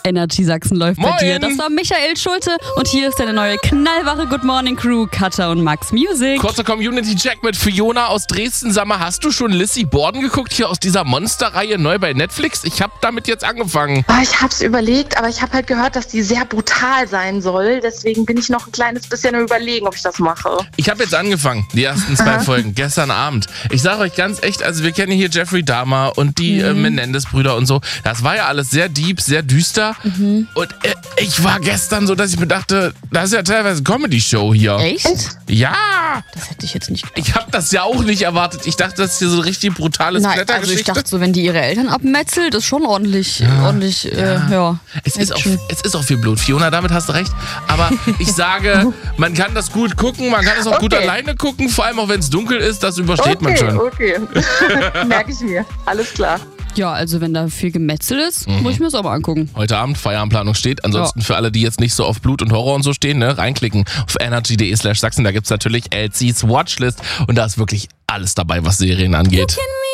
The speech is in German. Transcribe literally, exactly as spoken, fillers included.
Energy Sachsen läuft Moin. bei dir. Das war Michael Schulte und hier ist deine neue knallwache Good Morning Crew, Katja und Max Music. Kurzer Community-Check mit Fiona aus Dresden. Sag mal, hast du schon Lizzie Borden geguckt hier aus dieser Monster-Reihe neu bei Netflix? Ich habe damit jetzt angefangen. Ah, ich hab's überlegt, aber ich habe halt gehört, dass die sehr brutal sein soll. Deswegen bin ich noch ein kleines bisschen am Überlegen, ob ich das mache. Ich habe jetzt angefangen, die ersten zwei Aha. Folgen, gestern Abend. Ich sage euch ganz echt, also wir kennen hier Jeffrey Dahmer und die mhm. äh, Menendez-Brüder und so. Das war ja alles sehr deep, sehr düster. Mhm. Und äh, ich war gestern so, dass ich mir dachte, das ist ja teilweise eine Comedy-Show hier. Echt? Ja! Das hätte ich jetzt nicht gedacht. Ich habe das ja auch nicht erwartet. Ich dachte, das ist hier so eine richtig brutales Nein, Blättergeschichte. also ich dachte so, wenn die ihre Eltern abmetzelt, ist schon ordentlich, Ja. ordentlich, Ja. Äh, ja. Es ist, auch, es ist auch viel Blut. Fiona, damit hast du recht. Aber ich sage, man kann das gut gucken, man kann es auch gut Okay. alleine gucken, vor allem auch wenn es dunkel ist, das übersteht Okay, man schon. okay. Merke ich mir. Alles klar. Ja, also wenn da viel Gemetzel ist, muss ich mir das auch mal angucken. Heute Abend Feierabendplanung steht. Ansonsten für alle, die jetzt nicht so auf Blut und Horror und so stehen, ne, reinklicken auf energy.de slash Sachsen. Da gibt's natürlich L Cs Watchlist und da ist wirklich alles dabei, was Serien angeht.